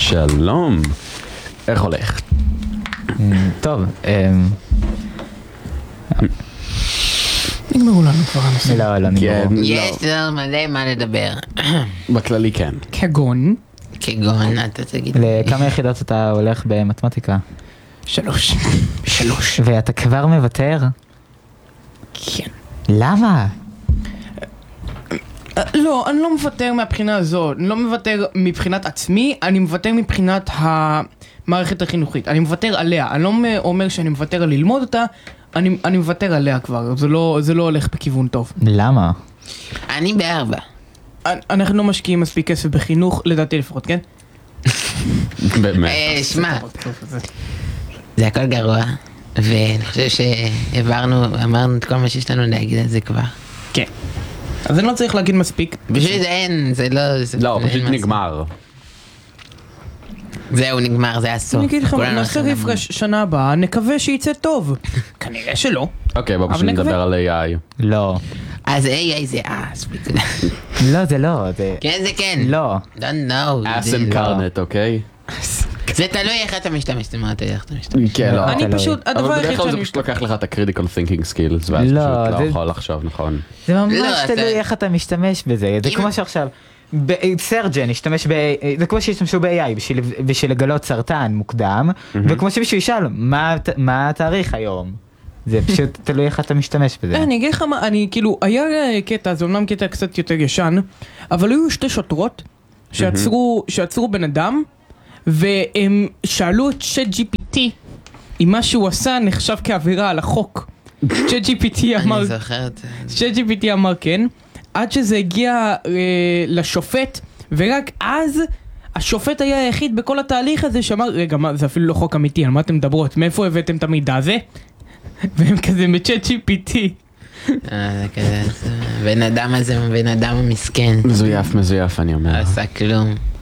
שלום. איך הולך? טוב, נגמרו לנו כבר הנושא. לא נגמרו. יש לנו מלא מה לדבר. בכללי כן. כגון? כגון, אתה תגיד. לכמה יחידות אתה הולך במתמטיקה? 3. ואתה כבר מוותר? כן. למה? לא, אני לא מוותר מהבחינה הזאת. אני לא מוותר מבחינת עצמי, אני מוותר מבחינת המערכת החינוכית. אני מוותר עליה. אני לא אומר שאני מוותר על ללמוד אותה, אני מוותר עליה כבר. זה לא הולך בכיוון טוב. למה? אני ב4. אנחנו לא משקיעים מספיק כסף בחינוך, לדעתי לפחות, כן? באמת. שמע, זה הכל גרוע, ואני חושב אמרנו את כל מה שיש לנו להגיד על זה כבר. כן. אז אני לא צריך להגיד מספיק. בשביל זה אין, זה לא... לא, אין פשוט מה נגמר. זהו, נגמר, זה הסוף. אני אגיד לך, כולנו נעשה הולכים רפרש שנה הבאה, נקווה שיצא טוב. כנראה שלא. אוקיי, בוא פשוט אבל נקווה. נדבר על AI. לא. אז AI זה ספיק. לא, זה לא. זה... כן, זה כן. לא. don't know. אס זה- אינקרנט, אוקיי? זה תלוי איך אתה משתמש, זאת אומרת, איך אתה משתמש. כן, לא. אני תלוי. פשוט, הדבר אבל היחיד בדרך כלל שאני... זה פשוט לוקח לך את ה-critical thinking skills, ואז לא, פשוט לא זה- יכול לחשוב, נכון. זה ממש לא, תלוי אתה- איך אתה משתמש בזה. זה אם- כמו שעכשיו, סרג'ן השתמש זה כמו שהשתמשו ב-AI בשביל לגלות סרטן מוקדם, וכמו שמישהו ישאל, מה התאריך היום? זה פשוט תלוי איך אתה משתמש בזה. אני אגיד לך מה, אני כאילו, היה קטע, זה אומנם קטע קצת יותר ישן, אבל היו 2 שוטרות שעצרו בן אדם, והם שאלו את ChatGPT אם מה שהוא עשה נחשב כעבירה על החוק. ChatGPT אמר, אני זוכר את זה. ChatGPT אמר כן, עד שזה הגיע לשופט, ורק אז השופט היה היחיד בכל התהליך הזה שאמר, רגע, מה, זה אפילו לא חוק אמיתי, על מה אתם מדברות? מאיפה הבאתם את המידע הזה? והם כזה מ-ChatGPT. זה כזה, בן אדם הזה הוא בן אדם המסכן. מזויף, אני אומר. לא עשה כלום.